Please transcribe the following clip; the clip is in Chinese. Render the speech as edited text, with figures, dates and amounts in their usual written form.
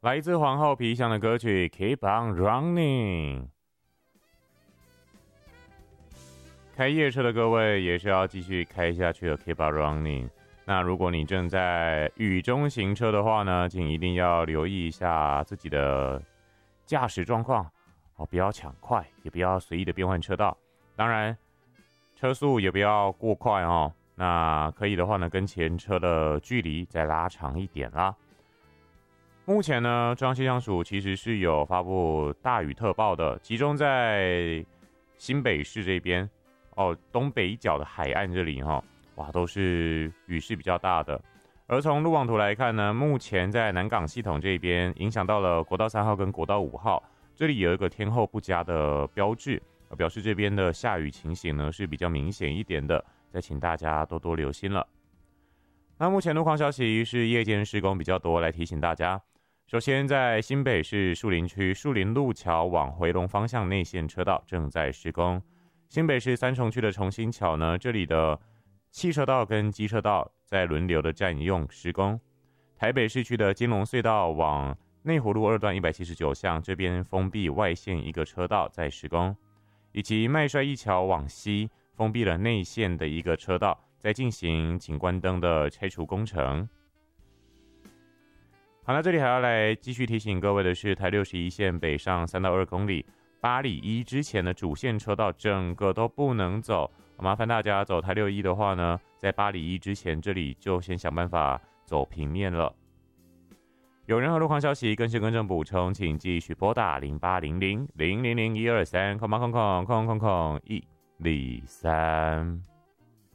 来自皇后皮箱的歌曲 Keep on Running。开夜车的各位也是要继续开下去的 Keep on Running。那如果你正在雨中行车的话呢，请一定要留意一下自己的驾驶状况哦，不要抢快，也不要随意的变换车道。当然，车速也不要过快哦。那可以的话呢，跟前车的距离再拉长一点啦。目前呢，中央气象署其实是有发布大雨特报的，集中在新北市这边哦，东北角的海岸这里哈，哇，都是雨势比较大的。而从路网图来看呢，目前在南港系统这边影响到了国道3号跟国道5号，这里有一个天候不佳的标志，表示这边的下雨情形呢是比较明显一点的，再请大家多多留心了。那目前路况消息是夜间施工比较多，来提醒大家。首先在新北市树林区树林路桥往回龙方向内线车道正在施工。新北市三重区的重新桥呢，这里的汽车道跟机车道在轮流的占用施工。台北市区的金龙隧道往内湖路2段179巷这边封闭外线一个车道在施工，以及麦帅一桥往西封闭了内线的一个车道，在进行景观灯的拆除工程。好，那这里还要来继续提醒各位的是，台61线北上3到2公里8里1之前的主线车道整个都不能走，麻烦大家走台61的话呢，在8里1之前这里就先想办法走平面了。有任何路况消息更新更正补充，请继续拨打0800000123，空123。